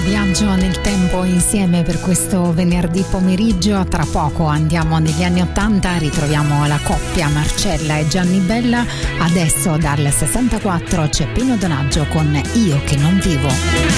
viaggio nel tempo insieme per questo venerdì pomeriggio. Tra poco andiamo negli anni '80, ritroviamo la coppia Marcella e Gianni Bella. Adesso dal 64 c'è Pino Donaggio con Io che non vivo.